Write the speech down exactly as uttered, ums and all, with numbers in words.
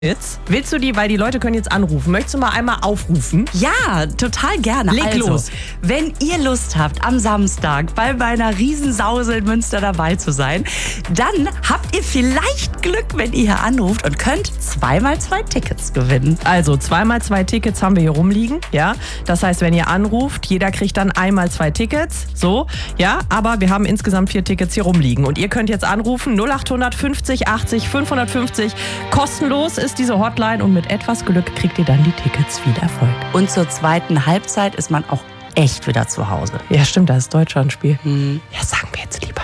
Jetzt willst du die, weil die Leute können jetzt anrufen. Möchtest du mal einmal aufrufen? Ja, total gerne. Leg also, los. Wenn ihr Lust habt, am Samstag bei meiner Riesensause in Münster dabei zu sein, dann habt ihr vielleicht Glück, wenn ihr hier anruft und könnt zweimal zwei Tickets gewinnen. Also zweimal zwei Tickets haben wir hier rumliegen, ja. Das heißt, wenn ihr anruft, jeder kriegt dann einmal zwei Tickets, so, ja. Aber wir haben insgesamt vier Tickets hier rumliegen und ihr könnt jetzt anrufen null acht fünfzig achtzig fünfhundertfünfzig. Kostenlos ist diese Hotline und mit etwas Glück kriegt ihr dann die Tickets wie Erfolg. Und zur zweiten Halbzeit ist man auch echt wieder zu Hause. Ja, stimmt, das ist Deutschlandspiel. Hm. Ja, sagen wir jetzt lieber